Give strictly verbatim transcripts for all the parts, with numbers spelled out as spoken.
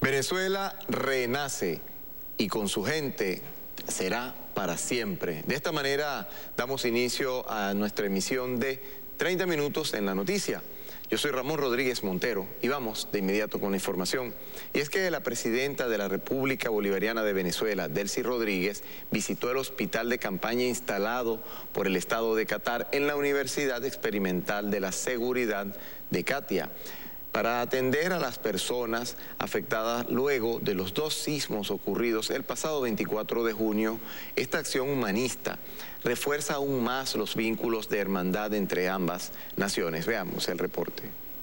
Venezuela renace y con su gente será para siempre. De esta manera damos inicio a nuestra emisión de treinta minutos en la noticia. Yo soy Ramón Rodríguez Montero y vamos de inmediato con la información. Y es que la presidenta de la República Bolivariana de Venezuela, Delcy Rodríguez, visitó el hospital de campaña instalado por el Estado de Qatar en la Universidad Experimental de la Seguridad de Katia, para atender a las personas afectadas luego de los dos sismos ocurridos el pasado veinticuatro de junio. Esta acción humanista refuerza aún más los vínculos de hermandad entre ambas naciones. Veamos el reporte.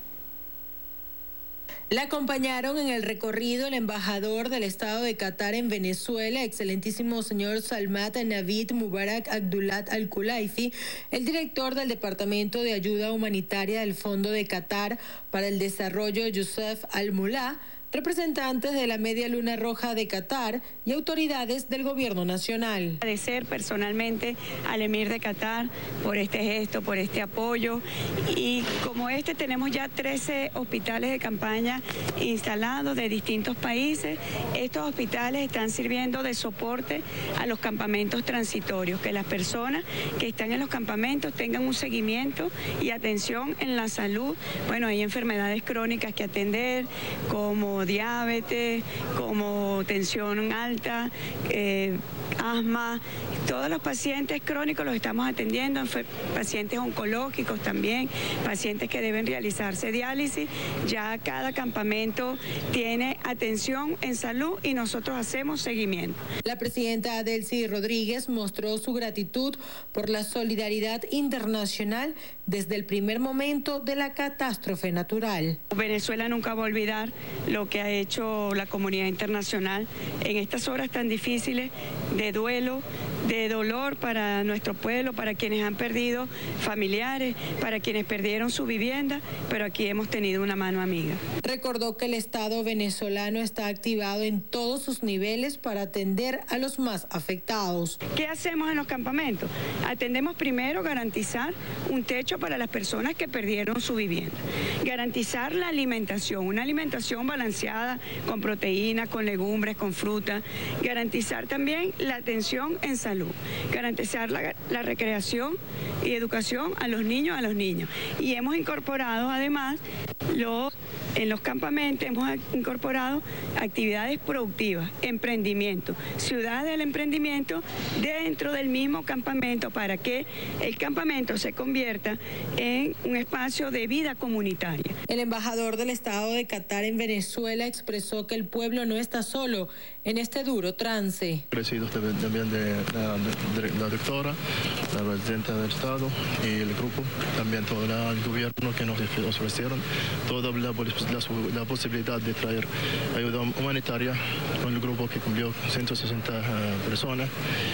La acompañaron en el recorrido el embajador del Estado de Qatar en Venezuela, excelentísimo señor Salmat Navid Mubarak Abdullah Al-Khulaifi, el director del Departamento de Ayuda Humanitaria del Fondo de Qatar para el Desarrollo Youssef Al-Mullah, representantes de la Media Luna Roja de Qatar y autoridades del gobierno nacional. Agradecer personalmente al emir de Qatar por este gesto, por este apoyo, y como este tenemos ya trece hospitales de campaña instalados de distintos países. Estos hospitales están sirviendo de soporte a los campamentos transitorios, que las personas que están en los campamentos tengan un seguimiento y atención en la salud. Bueno, hay enfermedades crónicas que atender, como diabetes, como tensión alta, eh, asma. Todos los pacientes crónicos los estamos atendiendo, pacientes oncológicos también, pacientes que deben realizarse diálisis. Ya cada campamento tiene atención en salud y nosotros hacemos seguimiento. La presidenta Delcy Rodríguez mostró su gratitud por la solidaridad internacional desde el primer momento de la catástrofe natural. Venezuela nunca va a olvidar lo que ha hecho la comunidad internacional en estas horas tan difíciles de duelo, de dolor para nuestro pueblo, para quienes han perdido familiares, para quienes perdieron su vivienda, pero aquí hemos tenido una mano amiga. Recordó que el Estado venezolano está activado en todos sus niveles para atender a los más afectados. ¿Qué hacemos en los campamentos? Atendemos primero garantizar un techo para las personas que perdieron su vivienda, garantizar la alimentación, una alimentación balanceada con proteínas, con legumbres, con fruta, garantizar también la atención en salud, garantizar la, la recreación y educación a los niños, a los niños. Y hemos incorporado además los, en los campamentos, hemos incorporado actividades productivas, emprendimiento, ciudad del emprendimiento dentro del mismo campamento, para que el campamento se convierta en un espacio de vida comunitaria. El embajador del Estado de Qatar en Venezuela expresó que el pueblo no está solo en este duro trance. Presido también de la, de la doctora, la presidenta del Estado y el grupo, también todo el gobierno que nos ofrecieron toda la, la, la posibilidad de traer ayuda humanitaria con el grupo que cumplió ciento sesenta uh, personas,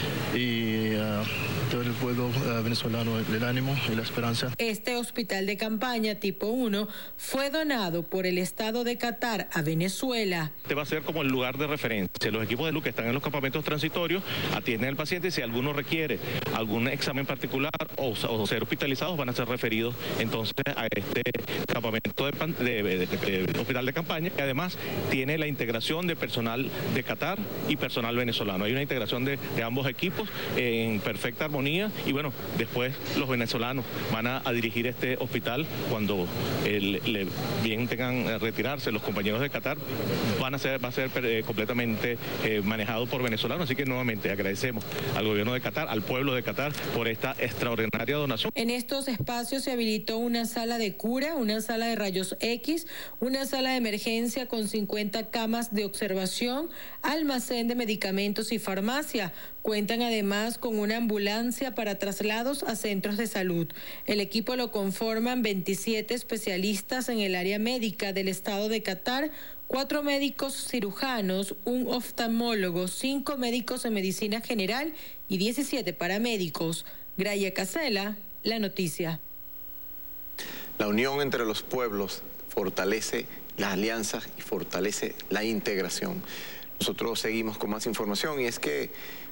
y uh, todo el pueblo uh, venezolano, el ánimo y la esperanza. Este hospital de campaña tipo uno fue donado por el Estado de Qatar a Venezuela. Este va a ser como el lugar de referencia. Los equipos de salud que están en los campamentos transitorios atienden al paciente y si alguno requiere algún examen particular o, o ser hospitalizados, van a ser referidos entonces a este campamento de, de, de, de, de hospital de campaña, que además tiene la integración de personal de Qatar y personal venezolano. Hay una integración de, de ambos equipos en perfecta armonía, y bueno, después los venezolanos van a, a dirigir este hospital cuando el, le, bien tengan retirarse los compañeros de Qatar. Van a ser, va a ser eh, completamente eh, manejado por venezolanos, así que nuevamente agradecemos al gobierno de Qatar, al pueblo de Qatar, por esta extraordinaria donación. En estos espacios se habilitó una sala de cura, una sala de rayos X, una sala de emergencia con cincuenta camas de observación, almacén de medicamentos y farmacia. Cuentan además con una ambulancia para traslados a centros de salud. El equipo lo conforman veintisiete especialistas en el área médica del Estado de Qatar, cuatro médicos cirujanos, un oftalmólogo, cinco médicos en medicina general y diecisiete paramédicos. Graya Casela, La Noticia. La unión entre los pueblos fortalece las alianzas y fortalece la integración. Nosotros seguimos con más información, y es que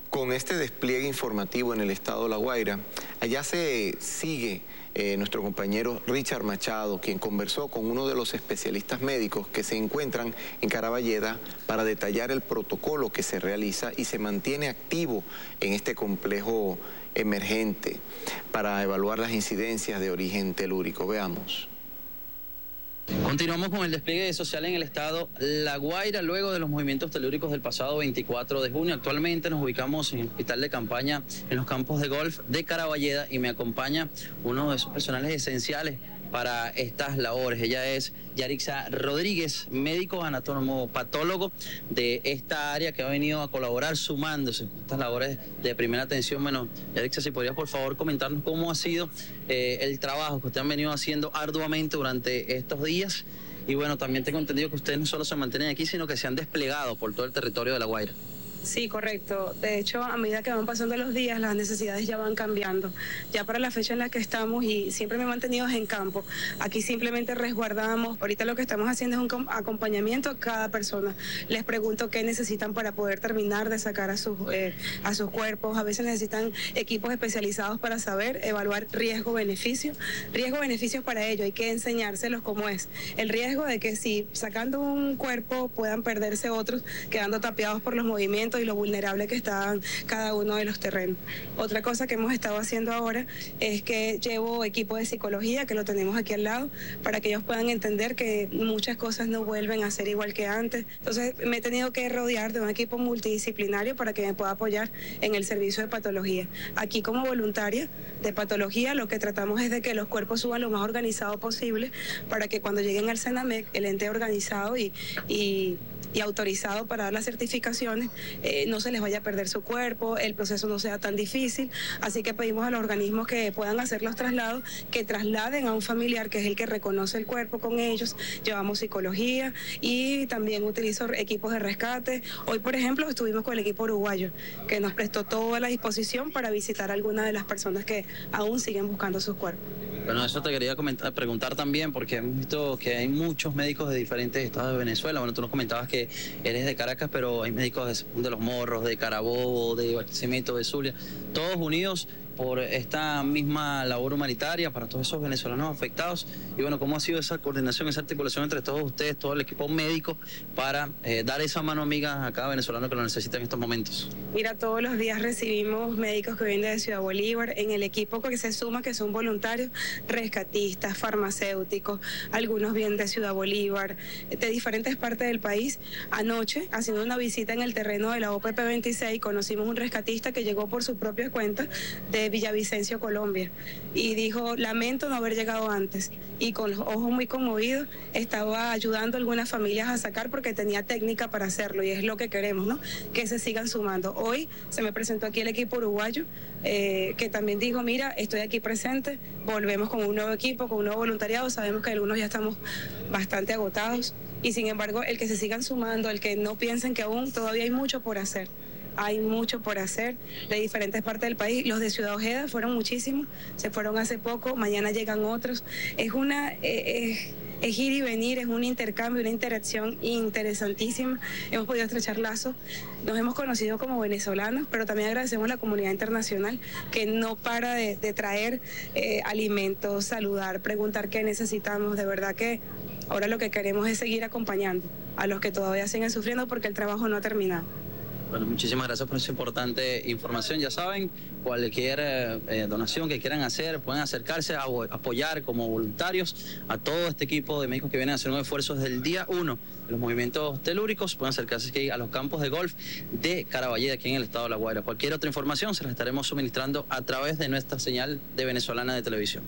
con este despliegue informativo en el estado de La Guaira, allá se sigue eh, nuestro compañero Richard Machado, quien conversó con uno de los especialistas médicos que se encuentran en Caraballeda para detallar el protocolo que se realiza y se mantiene activo en este complejo emergente para evaluar las incidencias de origen telúrico. Veamos. Continuamos con el despliegue social en el estado La Guaira luego de los movimientos telúricos del pasado veinticuatro de junio. Actualmente nos ubicamos en el hospital de campaña en los campos de golf de Caraballeda y me acompaña uno de esos personales esenciales para estas labores. Ella es Yarixa Rodríguez, médico anatólogo patólogo de esta área que ha venido a colaborar sumándose a estas labores de primera atención. Bueno, Yarixa, si podrías por favor comentarnos cómo ha sido eh, el trabajo que ustedes han venido haciendo arduamente durante estos días. Y bueno, también tengo entendido que ustedes no solo se mantienen aquí, sino que se han desplegado por todo el territorio de La Guaira. Sí, correcto. De hecho, a medida que van pasando los días, las necesidades ya van cambiando. Ya para la fecha en la que estamos, y siempre me he mantenido en campo, aquí simplemente resguardamos. Ahorita lo que estamos haciendo es un acompañamiento a cada persona. Les pregunto qué necesitan para poder terminar de sacar a sus, eh, a sus cuerpos. A veces necesitan equipos especializados para saber evaluar riesgo-beneficio. Riesgo-beneficios para ello, hay que enseñárselos cómo es. El riesgo de que si sacando un cuerpo puedan perderse otros, quedando tapiados por los movimientos y lo vulnerable que están cada uno de los terrenos. Otra cosa que hemos estado haciendo ahora es que llevo equipo de psicología, que lo tenemos aquí al lado, para que ellos puedan entender que muchas cosas no vuelven a ser igual que antes. Entonces me he tenido que rodear de un equipo multidisciplinario para que me pueda apoyar en el servicio de patología. Aquí como voluntaria de patología lo que tratamos es de que los cuerpos suban lo más organizado posible para que cuando lleguen al CENAMEC, el ente organizado y, y y autorizado para dar las certificaciones, eh, no se les vaya a perder su cuerpo, el proceso no sea tan difícil. Así que pedimos a los organismos que puedan hacer los traslados, que trasladen a un familiar que es el que reconoce el cuerpo con ellos. Llevamos psicología y también utilizo equipos de rescate. Hoy, por ejemplo, estuvimos con el equipo uruguayo, que nos prestó toda la disposición para visitar a algunas de las personas que aún siguen buscando sus cuerpos. Bueno, eso te quería comentar, preguntar también, porque hemos visto que hay muchos médicos de diferentes estados de Venezuela. Bueno, tú nos comentabas que eres de Caracas, pero hay médicos de, de Los Morros, de Carabobo, de Barquisimeto, de Zulia, todos unidos por esta misma labor humanitaria para todos esos venezolanos afectados. Y bueno, ¿cómo ha sido esa coordinación, esa articulación entre todos ustedes, todo el equipo médico, para eh, dar esa mano amiga a cada venezolano que lo necesita en estos momentos? Mira, todos los días recibimos médicos que vienen de Ciudad Bolívar, en el equipo que se suma, que son voluntarios, rescatistas, farmacéuticos, algunos vienen de Ciudad Bolívar, de diferentes partes del país. Anoche, haciendo una visita en el terreno de la O P P veintiséis, conocimos un rescatista que llegó por su propia cuenta de Villavicencio, Colombia, y dijo: lamento no haber llegado antes, y con los ojos muy conmovidos estaba ayudando a algunas familias a sacar porque tenía técnica para hacerlo, y es lo que queremos, ¿no? Que se sigan sumando. Hoy se me presentó aquí el equipo uruguayo, eh, que también dijo: mira, estoy aquí presente, volvemos con un nuevo equipo, con un nuevo voluntariado. Sabemos que algunos ya estamos bastante agotados, y sin embargo el que se sigan sumando, el que no piensen que aún todavía hay mucho por hacer. Hay mucho por hacer de diferentes partes del país. Los de Ciudad Ojeda fueron muchísimos, se fueron hace poco, mañana llegan otros. Es una eh, es, es ir y venir, es un intercambio, una interacción interesantísima. Hemos podido estrechar lazos, nos hemos conocido como venezolanos, pero también agradecemos a la comunidad internacional que no para de, de traer eh, alimentos, saludar, preguntar qué necesitamos. De verdad que ahora lo que queremos es seguir acompañando a los que todavía siguen sufriendo, porque el trabajo no ha terminado. Bueno, muchísimas gracias por esa importante información. Ya saben, cualquier eh, donación que quieran hacer, pueden acercarse a apoyar como voluntarios a todo este equipo de médicos que vienen a hacer un esfuerzo desde el día uno de los movimientos telúricos. Pueden acercarse aquí a los campos de golf de Caraballeda, aquí en el estado de La Guaira. Cualquier otra información se la estaremos suministrando a través de nuestra señal de venezolana de televisión.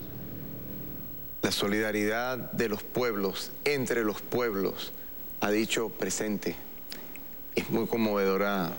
La solidaridad de los pueblos, entre los pueblos, ha dicho presente. Es muy conmovedora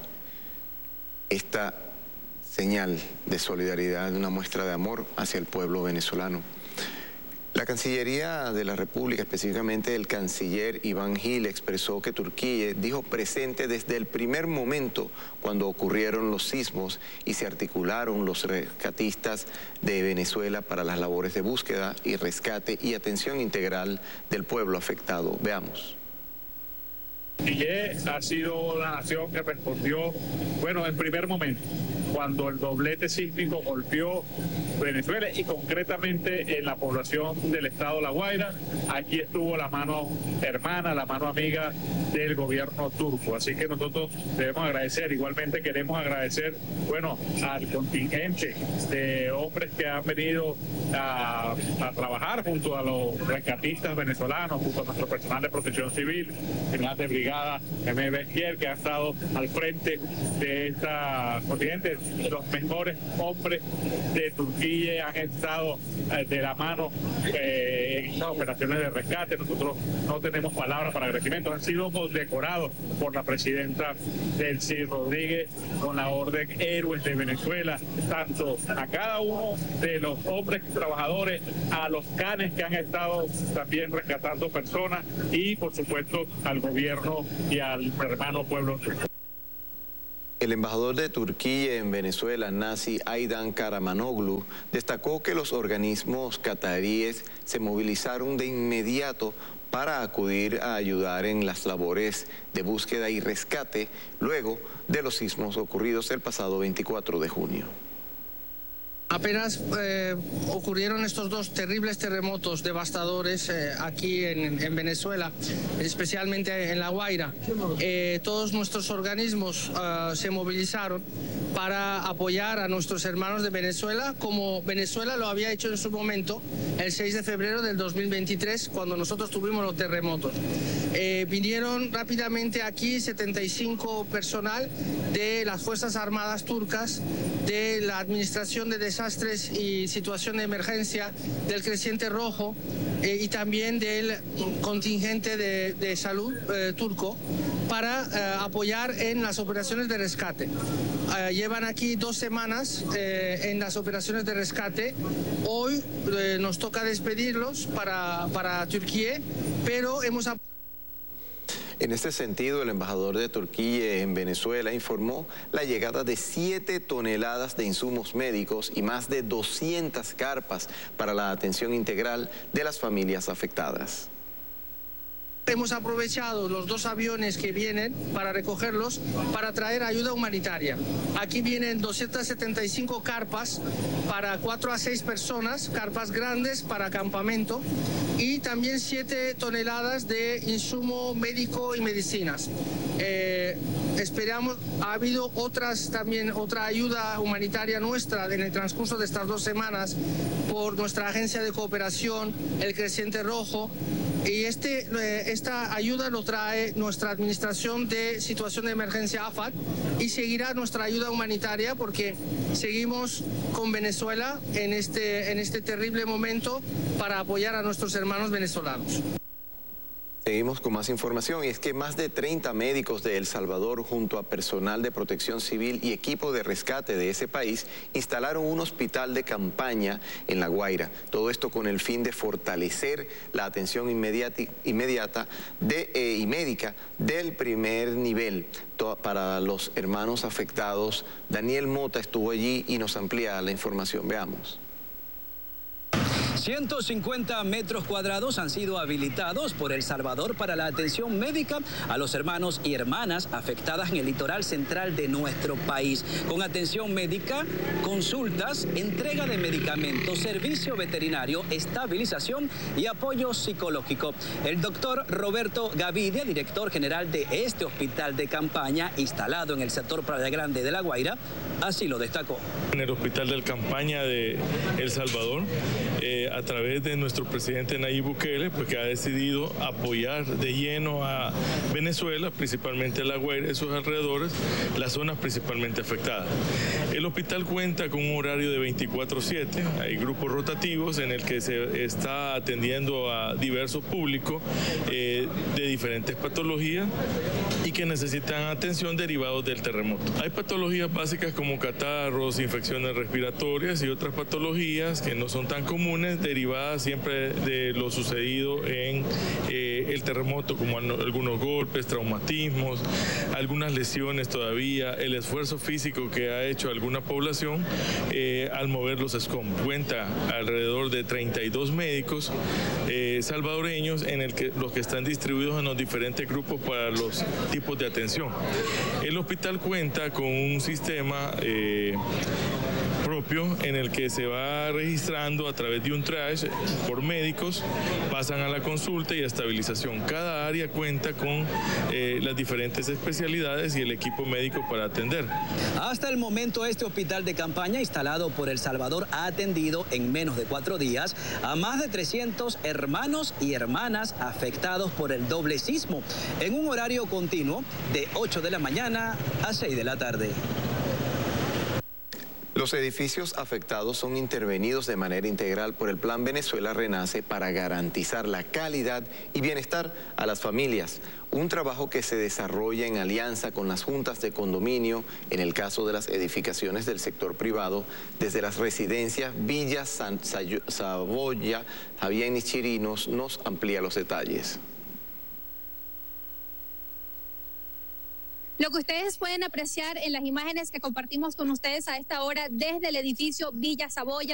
esta señal de solidaridad, una muestra de amor hacia el pueblo venezolano. La Cancillería de la República, específicamente el canciller Iván Gil, expresó que Turquía dijo presente desde el primer momento cuando ocurrieron los sismos y se articularon los rescatistas de Venezuela para las labores de búsqueda y rescate y atención integral del pueblo afectado. Veamos. Turquía ha sido la nación que respondió, bueno, en primer momento, cuando el doblete sísmico golpeó Venezuela y concretamente en la población del estado La Guaira. Aquí estuvo la mano hermana, la mano amiga del gobierno turco. Así que nosotros debemos agradecer, igualmente queremos agradecer, bueno, al contingente de hombres que han venido a, a trabajar junto a los rescatistas venezolanos, junto a nuestro personal de protección civil, general de brigada M B Esquiel, que ha estado al frente de esta contingente. Los mejores hombres de Turquía han estado eh, de la mano eh, en estas operaciones de rescate. Nosotros no tenemos palabras para agradecimiento. Han sido condecorados por la presidenta Delcy Rodríguez con la Orden Héroes de Venezuela, tanto a cada uno de los hombres trabajadores, a los canes que han estado también rescatando personas y, por supuesto, al gobierno y al hermano pueblo turco. El embajador de Turquía en Venezuela, Naci Aydan Karamanoglu, destacó que los organismos cataríes se movilizaron de inmediato para acudir a ayudar en las labores de búsqueda y rescate luego de los sismos ocurridos el pasado veinticuatro de junio. Apenas eh, ocurrieron estos dos terribles terremotos devastadores eh, aquí en, en Venezuela, especialmente en La Guaira. Eh, todos nuestros organismos uh, se movilizaron para apoyar a nuestros hermanos de Venezuela, como Venezuela lo había hecho en su momento el seis de febrero del dos mil veintitrés, cuando nosotros tuvimos los terremotos. Eh, vinieron rápidamente aquí setenta y cinco personal de las Fuerzas Armadas turcas, de la Administración de Desastres y Situación de Emergencia, del Creciente Rojo eh, y también del contingente de, de salud eh, turco para eh, apoyar en las operaciones de rescate. Eh, llevan aquí dos semanas eh, en las operaciones de rescate. Hoy eh, nos toca despedirlos para, para Turquía, pero hemos... En este sentido, el embajador de Turquía en Venezuela informó la llegada de siete toneladas de insumos médicos y más de doscientas carpas para la atención integral de las familias afectadas. Hemos aprovechado los dos aviones que vienen para recogerlos, para traer ayuda humanitaria. Aquí vienen doscientas setenta y cinco carpas para cuatro a seis personas, carpas grandes para campamento, y también siete toneladas de insumo médico y medicinas. Eh, esperamos, ha habido otras también, otra ayuda humanitaria nuestra en el transcurso de estas dos semanas por nuestra agencia de cooperación, el Creciente Rojo. Y este, eh, esta ayuda lo trae nuestra Administración de Situación de Emergencia A F A D y seguirá nuestra ayuda humanitaria porque seguimos con Venezuela en este, en este terrible momento para apoyar a nuestros hermanos venezolanos. Seguimos con más información y es que más de treinta médicos de El Salvador junto a personal de protección civil y equipo de rescate de ese país instalaron un hospital de campaña en La Guaira. Todo esto con el fin de fortalecer la atención inmediata, inmediata de, eh, y médica del primer nivel para los hermanos afectados. Daniel Mota estuvo allí y nos amplía la información. Veamos. ciento cincuenta metros cuadrados han sido habilitados por El Salvador para la atención médica a los hermanos y hermanas afectadas en el litoral central de nuestro país, con atención médica, consultas, entrega de medicamentos, servicio veterinario, estabilización y apoyo psicológico. El doctor Roberto Gavidia, director general de este hospital de campaña instalado en el sector Playa Grande de La Guaira, así lo destacó. En el hospital de campaña de El Salvador, eh, a través de nuestro presidente Nayib Bukele, pues que ha decidido apoyar de lleno a Venezuela, principalmente La Guaira y sus alrededores, las zonas principalmente afectadas. El hospital cuenta con un horario de veinticuatro siete, hay grupos rotativos en el que se está atendiendo a diversos públicos eh, de diferentes patologías y que necesitan atención derivados del terremoto. Hay patologías básicas como catarros, infecciones respiratorias y otras patologías que no son tan comunes, derivadas siempre de lo sucedido en eh, el terremoto, como algunos golpes, traumatismos, algunas lesiones todavía, el esfuerzo físico que ha hecho alguna población eh, al mover los escombros. Cuenta alrededor de treinta y dos médicos, eh, salvadoreños en el que los que están distribuidos en los diferentes grupos para los tipos de atención. El hospital cuenta con un sistema eh, propio en el que se va registrando a través de un triage por médicos, pasan a la consulta y a estabilización. Cada área cuenta con eh, las diferentes especialidades y el equipo médico para atender. Hasta el momento, este hospital de campaña instalado por El Salvador ha atendido en menos de cuatro días a más de trescientos hermanos y hermanas afectados por el doble sismo en un horario continuo de ocho de la mañana a seis de la tarde. Los edificios afectados son intervenidos de manera integral por el Plan Venezuela Renace para garantizar la calidad y bienestar a las familias. Un trabajo que se desarrolla en alianza con las juntas de condominio, en el caso de las edificaciones del sector privado, desde las residencias Villa San Saboya. Javier Nichirinos nos amplía los detalles. Lo que ustedes pueden apreciar en las imágenes que compartimos con ustedes a esta hora desde el edificio Villa Saboya